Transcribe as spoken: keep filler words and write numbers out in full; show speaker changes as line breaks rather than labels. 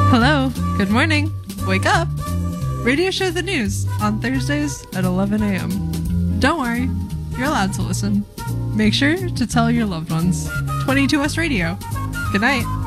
Hello, good morning, wake up. Radio Show the News on Thursdays at eleven a.m. Don't worry, you're allowed to listen. Make sure to tell your loved ones. twenty-two West Radio. Good night.